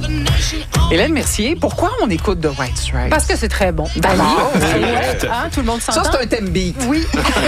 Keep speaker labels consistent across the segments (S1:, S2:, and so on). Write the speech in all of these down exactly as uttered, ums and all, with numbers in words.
S1: Hélène Mercier, pourquoi on écoute The White Stripes?
S2: Parce que c'est très bon.
S1: D'accord.
S2: Oui, oui. Hein, tout le monde s'entend.
S1: Ça, c'est un thème beat.
S2: Oui.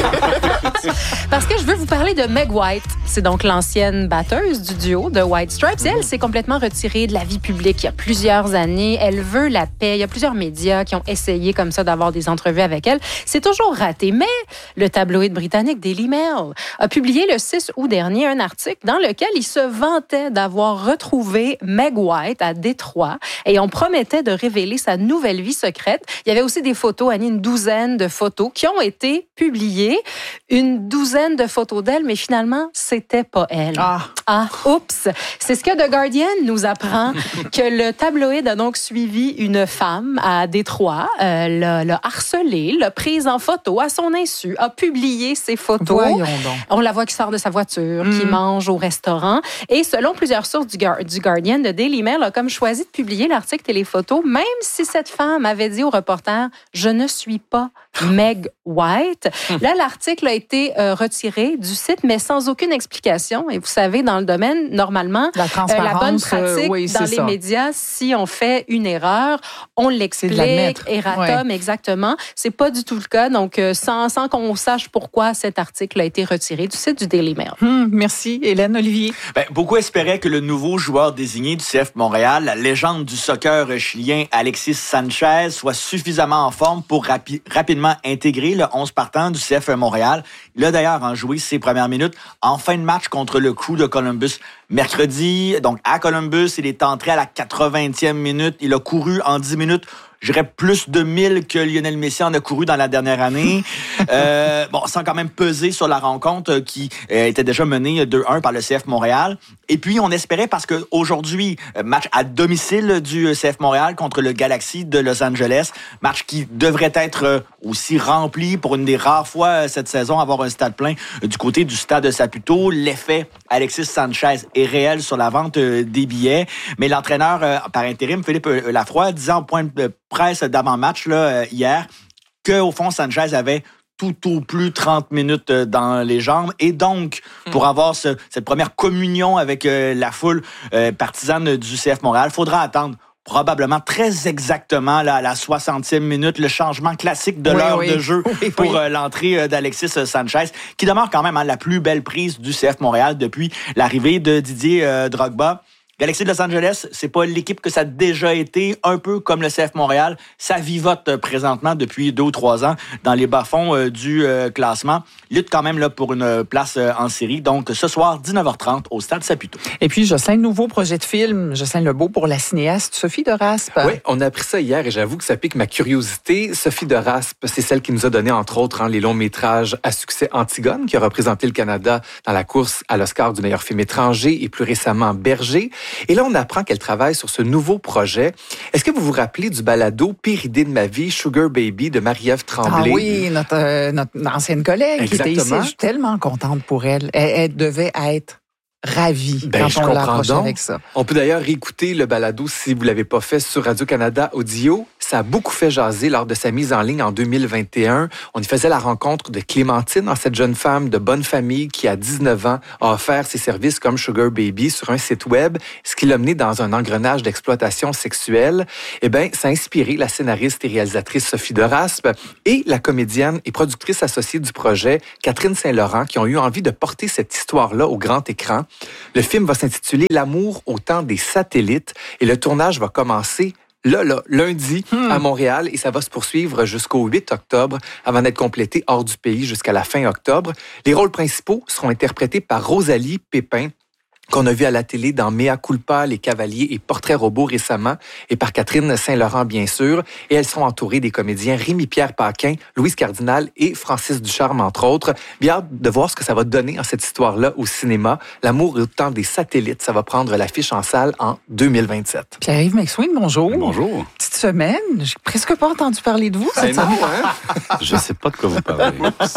S2: Parce que je veux vous parler de Meg White. C'est donc l'ancienne batteuse du duo de White Stripes. Elle s'est complètement retirée de la vie publique il y a plusieurs années. Elle veut la paix. Il y a plusieurs médias qui ont essayé comme ça d'avoir des entrevues avec elle. C'est toujours raté. Mais le tabloïd britannique Daily Mail a publié le six août dernier un article dans lequel il se vantait d'avoir retrouvé Meg White à Détroit et on promettait de révéler sa nouvelle vie secrète. Il y avait aussi des photos, Annie, une douzaine de photos qui ont été publiées. Une douzaine de photos d'elle, mais finalement, c'était pas elle.
S1: Ah.
S2: Ah, oups! C'est ce que The Guardian nous apprend, que le tabloïd a donc suivi une femme à Détroit, euh, l'a, l'a harcelée, l'a prise en photo à son insu, a publié ses photos.
S1: Voyons donc.
S2: On la voit qui sort de sa voiture, mm. qui mange au restaurant. Et selon plusieurs sources du, Gar- du Guardian, le Daily Mail a comme choisi de publier l'article et les photos, même si cette femme avait dit au reporter « Je ne suis pas Meg White ». Là, l'article a été euh, retiré du site, mais sans aucune explication. Et vous savez, dans le domaine, normalement,
S1: la,
S2: euh, la bonne pratique
S1: euh, oui,
S2: dans les
S1: ça.
S2: médias, si on fait une erreur, on l'explique, erratum, ouais. exactement. C'est pas du tout le cas. Donc, euh, sans, sans qu'on sache pourquoi cet article a été retiré du site du Daily Mail.
S1: Hum, merci. Hélène, Olivier?
S3: Ben, beaucoup espéraient que le nouveau joueur désigné du C F Montréal, la légende du soccer chilien Alexis Sanchez, soit suffisamment en forme pour rapi- rapidement intégrer le onze partant du C F Montréal. Il a d'ailleurs en joué ses premières minutes en fin de match contre le Crew de Columbus mercredi. Donc, à Columbus, il est entré à la quatre-vingtième minute. Il a couru en dix minutes. Je dirais plus de mille que Lionel Messi en a couru dans la dernière année. euh, bon, sans quand même peser sur la rencontre qui euh, était déjà menée deux un par le C F Montréal. Et puis, on espérait, parce qu'aujourd'hui, match à domicile du C F Montréal contre le Galaxy de Los Angeles, match qui devrait être aussi rempli pour une des rares fois cette saison, avoir un stade plein du côté du stade Saputo. L'effet Alexis Sanchez est réel sur la vente des billets. Mais l'entraîneur par intérim, Philippe Lafroy, disait en point de presse d'avant-match là, hier qu'au fond, Sanchez avait tout au plus trente minutes dans les jambes. Et donc, pour mmh. avoir ce, cette première communion avec euh, la foule euh, partisane du C F Montréal, il faudra attendre probablement très exactement là, à la soixantième minute, le changement classique de oui, l'heure oui. de jeu oui, pour oui. Euh, l'entrée euh, d'Alexis Sanchez, qui demeure quand même hein, la plus belle prise du C F Montréal depuis l'arrivée de Didier euh, Drogba. Galaxy de Los Angeles, c'est pas l'équipe que ça a déjà été, un peu comme le C F Montréal. Ça vivote présentement depuis deux ou trois ans dans les bas-fonds euh, du euh, classement. Lutte quand même là pour une place euh, en série. Donc, ce soir, dix-neuf heures trente, au Stade Saputo.
S1: Et puis, Jocelyn, nouveau projet de film. Jocelyn Lebeau pour la cinéaste Sophie de Raspe.
S4: Oui, on a appris ça hier et j'avoue que ça pique ma curiosité. Sophie de Raspe, c'est celle qui nous a donné, entre autres, hein, les longs métrages à succès Antigone, qui a représenté le Canada dans la course à l'Oscar du meilleur film étranger, et plus récemment Berger. Et là, on apprend qu'elle travaille sur ce nouveau projet. Est-ce que vous vous rappelez du balado Pire idée de ma vie, Sugar Baby, de Marie-Ève Tremblay?
S1: Ah oui, notre, euh, notre ancienne collègue
S4: Exactement.
S1: qui était ici. Je suis tellement contente pour elle. Elle, elle devait être ravie
S4: ben,
S1: quand on l'a approchée avec ça.
S4: On peut d'ailleurs réécouter le balado si vous ne l'avez pas fait sur Radio-Canada Audio. Ça a beaucoup fait jaser lors de sa mise en ligne en deux mille vingt et un. On y faisait la rencontre de Clémentine, cette jeune femme de bonne famille qui, à dix-neuf ans, a offert ses services comme Sugar Baby sur un site web, ce qui l'a mené dans un engrenage d'exploitation sexuelle. Eh bien, ça a inspiré la scénariste et réalisatrice Sophie de Raspe et la comédienne et productrice associée du projet, Catherine Saint-Laurent, qui ont eu envie de porter cette histoire-là au grand écran. Le film va s'intituler « L'amour au temps des satellites » et le tournage va commencer Là, là, lundi, hmm. à Montréal, et ça va se poursuivre jusqu'au huit octobre, avant d'être complété hors du pays jusqu'à la fin octobre. Les rôles principaux seront interprétés par Rosalie Pépin, qu'on a vu à la télé dans Mea Culpa, Les Cavaliers et Portrait Robot récemment, et par Catherine Saint-Laurent, bien sûr. Et elles sont entourées des comédiens Rémi-Pierre Paquin, Louise Cardinal et Francis Ducharme, entre autres. Bien hâte de voir ce que ça va donner en cette histoire-là au cinéma. L'amour au temps des satellites, ça va prendre l'affiche en salle en deux mille vingt-sept.
S1: Pierre-Yves McSween, bonjour.
S5: Bonjour.
S1: Petite semaine, j'ai presque pas entendu parler de vous cette
S5: non,
S1: semaine.
S5: Hein? Je sais pas de quoi vous parlez.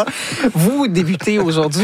S1: Vous débutez aujourd'hui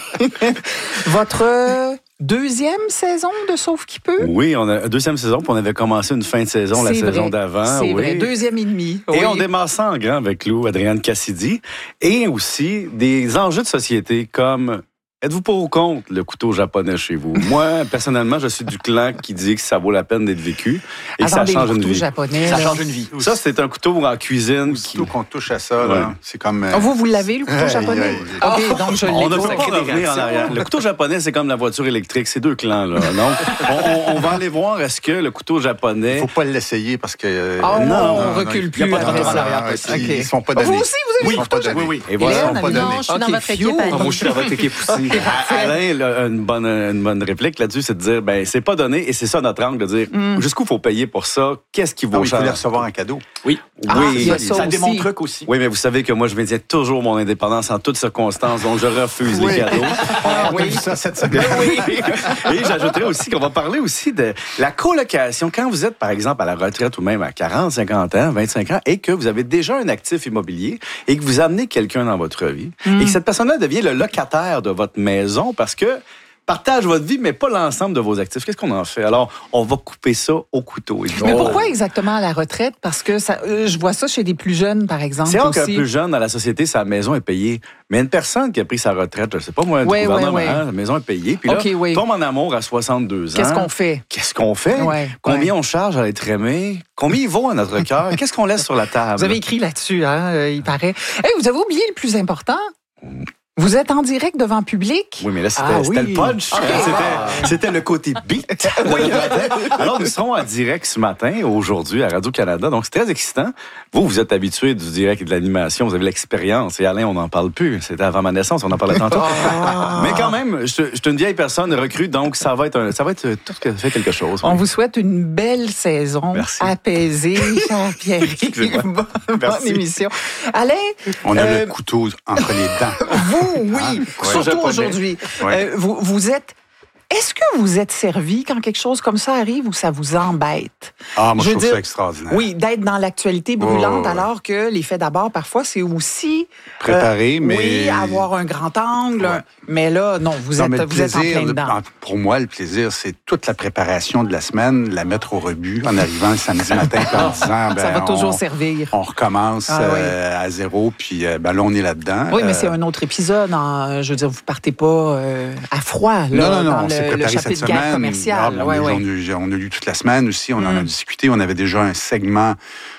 S1: votre deuxième saison de Sauf qui peut?
S5: Oui, on a deuxième saison, puis on avait commencé une fin de saison,
S1: c'est
S5: la
S1: vrai,
S5: saison d'avant.
S1: C'est
S5: oui.
S1: vrai, deuxième et demi.
S5: Et
S1: oui.
S5: on démarre ça en grand avec Lou, Adrienne Cassidy, et aussi des enjeux de société comme Êtes-vous pour ou contre le couteau japonais chez vous? Moi, personnellement, je suis du clan qui dit que ça vaut la peine d'être vécu et que
S1: Attendez,
S5: ça change
S1: le
S5: une
S1: couteau
S5: vie.
S1: japonais.
S3: Ça
S1: là.
S3: change une vie.
S5: Ça, c'est un couteau en cuisine.
S6: Aussitôt
S5: Qui...
S6: qu'on touche à ça, là,
S5: Ouais.
S6: c'est comme... euh,
S1: Ah, vous, vous l'avez, le couteau
S6: Aïe,
S1: japonais?
S6: aïe,
S1: OK, donc je l'ai
S5: On ne
S1: pas.
S5: peut pas revenir en arrière. Le couteau japonais, c'est comme la voiture électrique. C'est deux clans, là. Donc, on, on- on va aller voir est-ce que le couteau japonais...
S6: Il ne faut pas l'essayer parce que... euh,
S1: Ah,
S5: non,
S1: on
S5: non,
S1: recule
S6: il
S1: plus
S6: y a pas de
S1: après
S6: retour en
S1: ça.
S6: arrière.
S1: OK.
S6: Ils ne sont pas
S1: Vous
S6: donnés.
S1: aussi, vous avez
S6: Ils
S1: le
S6: sont pas
S1: couteau
S6: donnés.
S5: Oui, oui. Et
S6: Ils
S5: voilà.
S6: sont pas
S1: Hélène,
S6: donnés.
S2: Non, je suis dans
S1: OK,
S2: votre équipe.
S1: phew.
S2: Annie.
S4: Ah, moi, je suis dans votre équipe aussi.
S5: Alain, le- une bonne, une bonne réplique là-dessus, c'est de dire, ben, c'est pas donné et c'est ça notre angle de dire, jusqu'où faut payer pour ça? Qu'est-ce qui
S6: Ah
S5: vaut
S6: oui, il faut
S5: cher?
S6: les recevoir en cadeau.
S5: Oui.
S1: Ah, il y a ça
S3: Ça
S1: aussi.
S3: démontre truc aussi.
S5: Oui, mais vous savez que moi, je maintiens toujours mon indépendance en toutes circonstances, donc je refuse
S6: Oui.
S5: les cadeaux.
S6: On a vu ça cette semaine.
S5: Et j'ajouterais aussi qu'on va parler aussi de la colocation. Quand vous êtes, par exemple, à la retraite ou même à quarante, cinquante ans, vingt-cinq ans, et que vous avez déjà un actif immobilier et que vous amenez quelqu'un dans votre vie et que cette personne-là devient le locataire de votre maison parce que partage votre vie, mais pas l'ensemble de vos actifs. Qu'est-ce qu'on en fait? Alors, on va couper ça au couteau.
S1: Mais pourquoi exactement à la retraite? Parce que ça, euh, je vois ça chez des plus jeunes, par exemple.
S5: C'est rare qu'un
S1: aussi.
S5: plus jeune dans la société, sa maison est payée. Mais une personne qui a pris sa retraite, je sais pas moi, du
S1: Ouais,
S5: gouvernement,
S1: ouais, ouais.
S5: hein, la maison est payée, puis là,
S1: OK, oui.
S5: tombe en amour à soixante-deux ans.
S1: Qu'est-ce qu'on fait?
S5: Qu'est-ce qu'on fait?
S1: Ouais,
S5: Combien
S1: ouais.
S5: on charge à être aimé? Combien il vaut à notre cœur? Qu'est-ce qu'on laisse sur la table?
S1: Vous avez écrit là-dessus, hein, euh, il paraît. Hey, vous avez oublié le plus important? Vous êtes en direct devant public?
S5: Oui, mais là, c'était
S1: Ah
S5: c'était
S1: oui.
S5: le punch.
S1: OK.
S5: C'était, c'était le côté beat. Alors, nous serons en direct ce matin, aujourd'hui, à Radio-Canada. Donc, c'est très excitant. Vous, vous êtes habitué du direct et de l'animation. Vous avez l'expérience. Et Alain, on n'en parle plus. C'était avant ma naissance. On en parlait tantôt. Mais quand même, je, je suis une vieille personne recrue. Donc, ça va être, un, ça va être tout que- fait quelque chose.
S1: On vous souhaite une belle saison,
S5: Merci.
S1: apaisée, cher Pierre-Yves.
S5: Excusez-moi.
S1: Bonne, bonne
S5: Merci.
S1: émission. Alain,
S6: On a
S1: euh,
S6: le couteau entre les dents.
S1: vous, oui,
S6: Ah,
S1: surtout
S5: japonais.
S1: aujourd'hui.
S6: Ouais.
S1: Euh, vous, vous êtes... Est-ce que vous êtes servi quand quelque chose comme ça arrive ou ça vous embête?
S6: Ah, moi,
S1: Je
S6: je,
S1: veux
S6: trouve
S1: dire,
S6: ça extraordinaire.
S1: Oui, d'être dans l'actualité brûlante,
S6: Oh, ouais.
S1: alors que les faits d'abord, parfois, c'est aussi...
S6: Préparé,
S1: euh,
S6: mais...
S1: Oui, avoir un grand angle.
S6: Ouais.
S1: Mais là, non, vous,
S6: Non,
S1: êtes,
S6: mais le
S1: vous êtes en
S6: plaisir,
S1: plein
S6: le-
S1: dedans.
S6: en- pour moi, le plaisir, c'est toute la préparation de la semaine, la mettre au rebut en arrivant le samedi matin puis en disant, ben,
S1: ça va toujours
S6: on,
S1: servir.
S6: on recommence
S1: Ah, oui.
S6: euh, à zéro, puis euh, ben, là, on est là-dedans.
S1: Oui, mais
S6: Euh,
S1: c'est un autre épisode. En, je veux dire, vous partez pas euh, à froid là,
S6: Non, non, non,
S1: dans
S6: on s'est
S1: le, le
S6: préparé
S1: chapitre
S6: cette
S1: guerre
S6: semaine.
S1: commerciale.
S6: Ah, ben,
S1: Ouais,
S6: on, a,
S1: ouais.
S6: on a eu- on a lu toute la semaine aussi, on en a
S1: Mm.
S6: discuté. On avait déjà un segment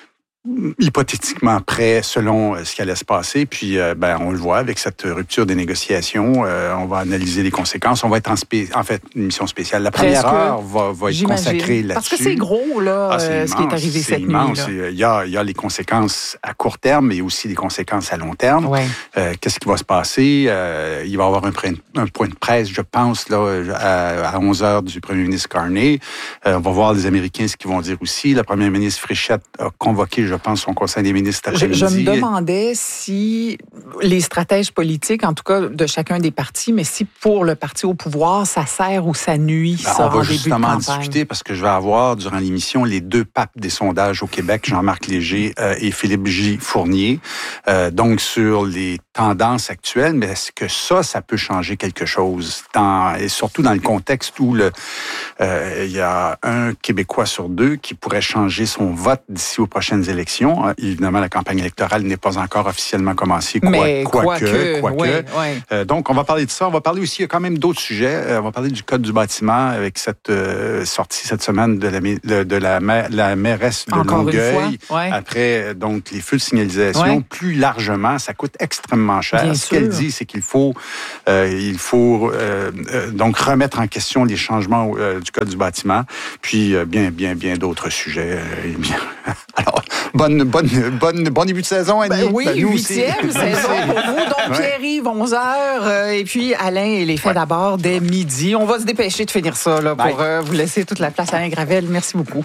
S6: hypothétiquement prêt selon euh, ce qui allait se passer. Puis, euh, ben, on le voit avec cette rupture des négociations. Euh, on va analyser les conséquences. On va être en, spé- en fait une mission spéciale. La première
S1: Presque.
S6: heure va, va être
S1: J'imagine.
S6: consacrée là-dessus.
S1: Parce que c'est gros, là,
S6: Ah, c'est
S1: euh, ce qui est
S6: immense,
S1: arrivé
S6: c'est
S1: cette
S6: immense.
S1: nuit.
S6: Il y a, il y a les conséquences à court terme, mais aussi des conséquences à long terme.
S1: Ouais.
S6: Euh, qu'est-ce qui va se passer? Euh, il va y avoir un, point- un point de presse, je pense, là, à, à onze heures du premier ministre Carney. Euh, on va voir les Américains ce qu'ils vont dire aussi. La première ministre Fréchette a convoqué, je pense, son conseil des ministres cet
S1: Je,
S6: après-midi.
S1: je me demandais si les stratèges politiques, en tout cas de chacun des partis, mais si pour le parti au pouvoir, ça sert ou ça nuit,
S6: Ben,
S1: ça,
S6: on
S1: en
S6: va
S1: début de
S6: justement en
S1: campagne.
S6: discuter parce que je vais avoir, durant l'émission, les deux papes des sondages au Québec, Jean-Marc Léger euh, et Philippe J. Fournier. Euh, donc, sur les tendances actuelles, mais est-ce que ça, ça peut changer quelque chose? Dans, et surtout dans le contexte où le, euh, il y a un Québécois sur deux qui pourrait changer son vote d'ici aux prochaines élections. Euh, évidemment, la campagne électorale n'est pas encore officiellement commencée, quoi,
S1: Mais
S6: quoique,
S1: quoique,
S6: quoique.
S1: ouais, ouais.
S6: Euh, donc, on va parler de ça. On va parler aussi, il y a quand même d'autres sujets. Euh, on va parler du Code du bâtiment avec cette euh, sortie cette semaine de la, de, de la, ma- la mairesse de
S1: Encore une
S6: Longueuil.
S1: fois, ouais.
S6: Après, euh, donc, les feux de signalisation,
S1: Ouais.
S6: plus largement, ça coûte extrêmement cher.
S1: Bien
S6: Ce qu'elle
S1: sûr.
S6: dit, c'est qu'il faut, euh, il faut euh, euh, donc remettre en question les changements euh, du Code du bâtiment, puis euh, bien, bien, bien d'autres sujets. euh, et bien. Alors, bonne, bonne, bonne, bon début de saison, Annie.
S1: Ben oui,
S6: Ben, nous aussi.
S1: huitième saison pour vous. Donc,
S6: Ouais.
S1: Pierre-Yves, onze heures. euh, et puis, Alain et les faits d'abord dès midi. On va se dépêcher de finir ça là, pour euh, vous laisser toute la place à Alain Gravel. Merci beaucoup.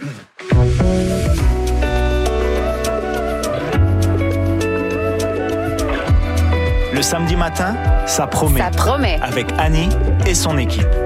S7: Le samedi matin, ça promet.
S2: Ça promet.
S7: Avec Annie et son équipe.